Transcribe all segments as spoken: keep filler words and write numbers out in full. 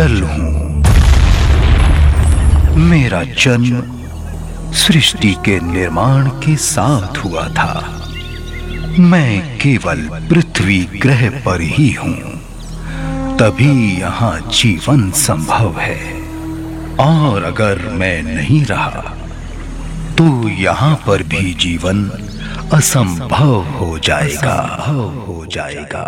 जल हूँ। मेरा जन्म सृष्टि के निर्माण के साथ हुआ था। मैं केवल पृथ्वी ग्रह पर ही हूँ, तभी यहाँ जीवन संभव है। और अगर मैं नहीं रहा तो यहाँ पर भी जीवन असंभव हो जाएगा हो जाएगा।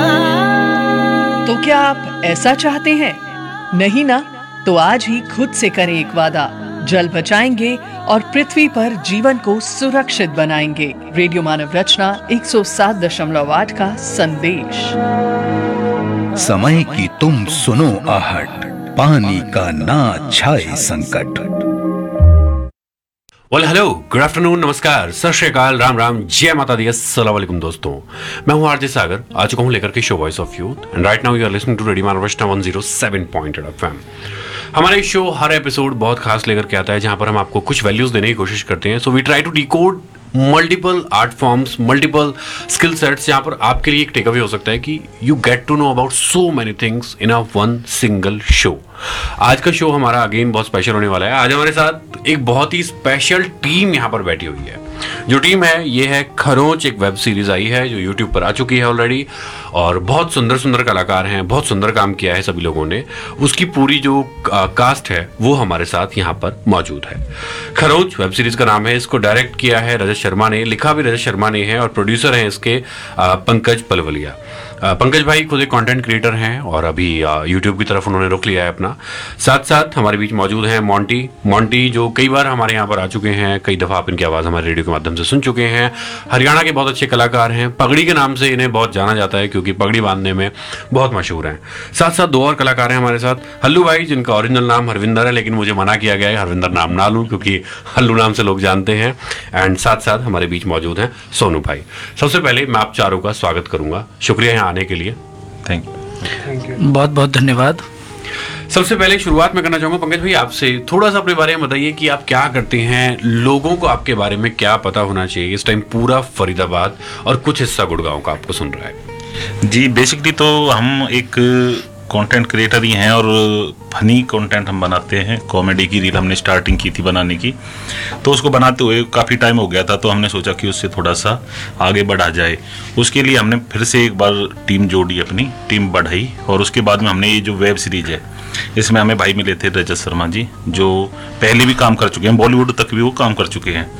तो क्या आप ऐसा चाहते हैं? नहीं ना? तो आज ही खुद से करें एक वादा, जल बचाएंगे और पृथ्वी पर जीवन को सुरक्षित बनाएंगे। रेडियो मानव रचना एक सौ सात दशमलव आठ का संदेश। समय की तुम सुनो आहट, पानी का ना छाए संकट। वेल हेलो, गुड आफ्टरनून, नमस्कार, सत श्री अकाल, राम राम, जय माता दी, अस्सलाम वालेकुम दोस्तों। मैं हूं आरजे सागर, आ चुका हूं लेकर के show voice of youth and right now you are listening to radio Manav Rachna one zero seven point eight FM. हमारा ये शो हर एपिसोड बहुत खास लेकर के आता है, जहां पर हम आपको कुछ वैल्यूज देने की कोशिश करते हैं। So we try to decode multiple art forms, multiple skill sets, जहां पर आपके लिए एक टेक अवे हो सकता है कि you get to know about so many things in a one single show. आज का शो हमारा अगेन बहुत स्पेशल होने वाला है। आज हमारे साथ एक बहुत ही स्पेशल टीम यहाँ पर बैठी हुई है। जो टीम है ये है खरोंच, एक वेब सीरीज आई है जो यूट्यूब पर आ चुकी है ऑलरेडी, और बहुत सुंदर सुंदर कलाकार हैं, बहुत सुंदर काम किया है सभी लोगों ने। उसकी पूरी जो आ, कास्ट है वो हमारे साथ यहाँ पर मौजूद है। खरोंच वेब सीरीज का नाम है। इसको डायरेक्ट किया है रजत शर्मा ने, लिखा भी रजत शर्मा ने है, और प्रोड्यूसर हैं इसके आ, पंकज पलवलिया। पंकज भाई खुद एक कंटेंट क्रिएटर हैं और अभी यूट्यूब की तरफ उन्होंने रुख लिया है अपना। साथ साथ हमारे बीच मौजूद हैं मोंटी मोंटी जो कई बार हमारे यहाँ पर आ चुके हैं, कई दफ़ा आप इनकी आवाज़ हमारे रेडियो के माध्यम से सुन चुके हैं। हरियाणा के बहुत अच्छे कलाकार हैं, पगड़ी के नाम से इन्हें बहुत जाना जाता है क्योंकि पगड़ी बांधने में बहुत मशहूर हैं। साथ साथ दो और कलाकार हैं हमारे साथ, हल्लू भाई जिनका ओरिजिनल नाम हरविंदर है, लेकिन मुझे मना किया गया है हरविंदर नाम ना लूँ क्योंकि हल्लू नाम से लोग जानते हैं। एंड साथ साथ हमारे बीच मौजूद हैं सोनू भाई। सबसे पहले मैं आप चारों का स्वागत करूँगा, शुक्रिया यहाँ आने के लिए। थैंक यू, बहुत बहुत धन्यवाद। सबसे पहले शुरुआत में करना चाहूंगा पंकज भाई आपसे, थोड़ा सा अपने बारे में बताइए कि आप क्या करते हैं, लोगों को आपके बारे में क्या पता होना चाहिए। इस टाइम पूरा फरीदाबाद और कुछ हिस्सा गुड़गांव का आपको सुन रहा है। जी बेसिकली तो हम एक कंटेंट क्रिएटर ही हैं और फनी कंटेंट हम बनाते हैं। कॉमेडी की रील हमने स्टार्टिंग की थी बनाने की, तो उसको बनाते हुए काफ़ी टाइम हो गया था, तो हमने सोचा कि उससे थोड़ा सा आगे बढ़ा जाए। उसके लिए हमने फिर से एक बार टीम जोड़ी, अपनी टीम बढ़ाई, और उसके बाद में हमने ये जो वेब सीरीज है इसमें हमें भाई मिले थे रजत शर्मा जी, जो पहले भी काम कर चुके हैं, बॉलीवुड तक भी वो काम कर चुके हैं।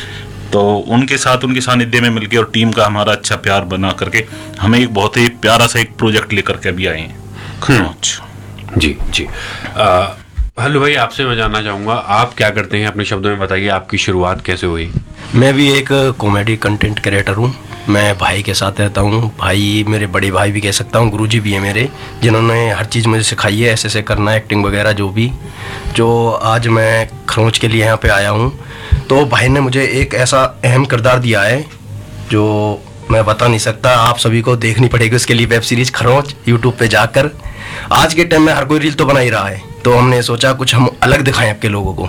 तो उनके साथ उनके सानिध्य में मिलकर और टीम का हमारा अच्छा प्यार बना करके हमें एक बहुत ही प्यारा सा एक प्रोजेक्ट लेकर के अभी आए हैं। जी जी हेलो भाई, आपसे मैं जानना चाहूँगा आप क्या करते हैं, अपने शब्दों में बताइए आपकी शुरुआत कैसे हुई। मैं भी एक कॉमेडी कंटेंट क्रिएटर हूँ। मैं भाई के साथ रहता हूँ, भाई मेरे बड़े भाई भी कह सकता हूँ, गुरुजी भी है मेरे, जिन्होंने हर चीज़ मुझे सिखाई है, ऐसे ऐसे करना है, एक्टिंग वगैरह जो भी। जो आज मैं खरोंच के लिए यहाँ पे आया हूँ, तो भाई ने मुझे एक ऐसा अहम किरदार दिया है जो मैं बता नहीं सकता, आप सभी को देखनी पड़ेगी उसके लिए वेब सीरीज खरोंच यूट्यूब पे जाकर। आज के टाइम में हर कोई रील तो बना ही रहा है, तो हमने सोचा कुछ हम अलग दिखाएं आपके लोगों को।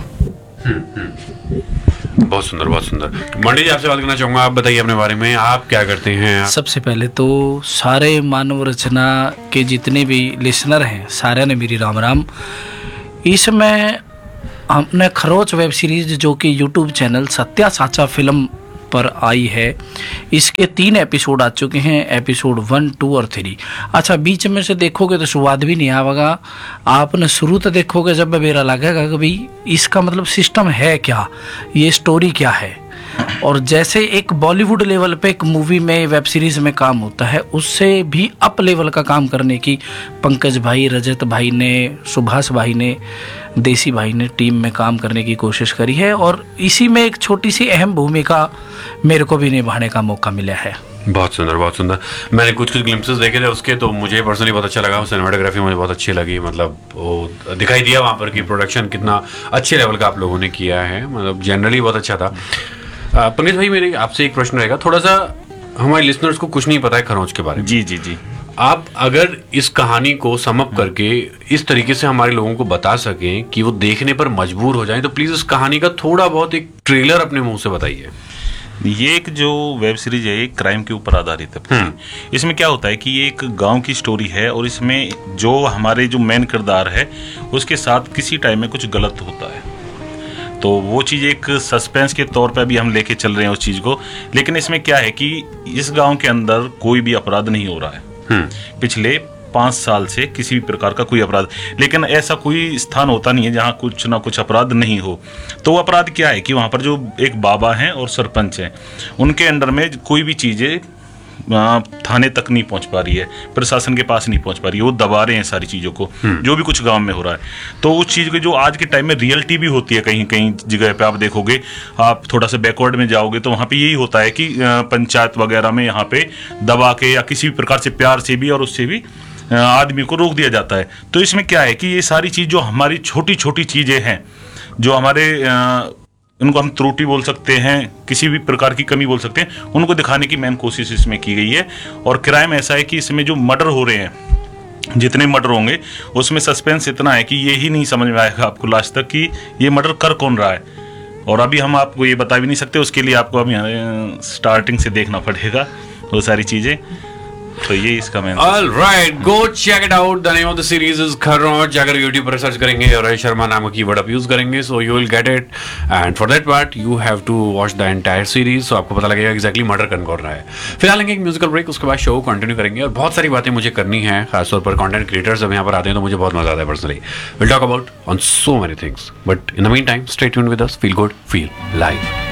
बहुत सुंदर, बहुत सुंदर। मंडी जी आपसे बात करना चाहूँगा, आप बताइए अपने बारे में, आप क्या करते हैं। सबसे पहले तो सारे मानव रचना के जितने भी लिसनर हैं सारे ने मेरी राम राम। इसमें हमने खरोंच वेब सीरीज जो कि यूट्यूब चैनल सत्या साचा फिल्म पर आई है, इसके तीन एपिसोड आ चुके हैं, एपिसोड वन टू और थ्री। अच्छा, बीच में से देखोगे तो स्वाद भी नहीं आएगा, आपने शुरू तो देखोगे जब मेरा लगेगा कि भाई इसका मतलब सिस्टम है क्या, ये स्टोरी क्या है। और जैसे एक बॉलीवुड लेवल पे एक मूवी में वेब सीरीज में काम होता है, उससे भी अप लेवल का काम करने की पंकज भाई, रजत भाई ने, सुभाष भाई ने, देसी भाई ने टीम में काम करने की कोशिश करी है, और इसी में एक छोटी सी अहम भूमिका मेरे को भी निभाने का मौका मिला है। बहुत सुंदर, बहुत सुंदर। मैंने कुछ कुछ ग्लिम्पसेस देखे थे उसके, तो मुझे पर्सनली बहुत अच्छा लगा। सिनेमेटोग्राफी मुझे बहुत अच्छी लगी, मतलब वो दिखाई दिया वहाँ पर कि प्रोडक्शन कितना अच्छे लेवल का आप लोगों ने किया है, मतलब जनरली बहुत अच्छा था। पंकज भाई मेरे आपसे एक प्रश्न रहेगा, थोड़ा सा हमारे लिसनर्स को कुछ नहीं पता है खरोंच के बारे में। जी जी जी आप अगर इस कहानी को सम अप करके इस तरीके से हमारे लोगों को बता सकें कि वो देखने पर मजबूर हो जाएं, तो प्लीज इस कहानी का थोड़ा बहुत एक ट्रेलर अपने मुंह से बताइए। ये एक जो वेब सीरीज है, एक क्राइम के ऊपर आधारित है। इसमें क्या होता है कि ये एक गांव की स्टोरी है और इसमें जो हमारे जो मेन किरदार है उसके साथ किसी टाइम में कुछ गलत होता है, तो वो चीज़ एक सस्पेंस के तौर पे भी हम लेके चल रहे हैं उस चीज़ को। लेकिन इसमें क्या है कि इस गांव के अंदर कोई भी अपराध नहीं हो रहा है पिछले पाँच साल से, किसी भी प्रकार का कोई अपराध। लेकिन ऐसा कोई स्थान होता नहीं है जहाँ कुछ ना कुछ अपराध नहीं हो। तो वो अपराध क्या है कि वहाँ पर जो एक बाबा हैं और सरपंच हैं, उनके अंडर में कोई भी चीज़ें थाने तक नहीं पहुंच पा रही है, प्रशासन के पास नहीं पहुंच पा रही है, वो दबा रहे हैं सारी चीज़ों को, जो भी कुछ गांव में हो रहा है। तो उस चीज़ की जो आज के टाइम में रियलिटी भी होती है, कहीं कहीं जगह पे आप देखोगे, आप थोड़ा सा बैकवर्ड में जाओगे तो वहाँ पे यही होता है कि पंचायत वगैरह में यहाँ पे दबा के या किसी भी प्रकार से प्यार से भी और उससे भी आदमी को रोक दिया जाता है। तो इसमें क्या है कि ये सारी चीज़ जो हमारी छोटी छोटी चीज़ें हैं, जो हमारे उनको हम त्रुटि बोल सकते हैं, किसी भी प्रकार की कमी बोल सकते हैं, उनको दिखाने की मेन कोशिश इसमें की गई है। और क्राइम ऐसा है कि इसमें जो मर्डर हो रहे हैं, जितने मर्डर होंगे उसमें सस्पेंस इतना है कि ये ही नहीं समझ में आएगा आपको लास्ट तक कि ये मर्डर कर कौन रहा है। और अभी हम आपको ये बता भी नहीं सकते, उसके लिए आपको अभी स्टार्टिंग से देखना पड़ेगा वो सारी चीज़ें। तो ये इसका main. All right, go check it out. The name of the series is खरोंच। अगर YouTube पर सर्च करेंगे और रवि शर्मा नाम का कीवर्ड आप यूज करेंगे, so you will get it. And for that part, you have to watch the entire series. So आपको पता लगेगा exactly मर्डर कौन कर रहा है। फिलहाल लेंगे एक म्यूजिकल ब्रेक, उसके बाद शो कंटिन्यू करेंगे और बहुत सारी बातें मुझे करनी है, खासतौर पर कंटेंट क्रिएटर्स जब यहाँ पर आते हैं तो मुझे बहुत मजा आता है personally. We'll talk about on so many things. But in the meantime, stay tuned with us. Feel good, feel live.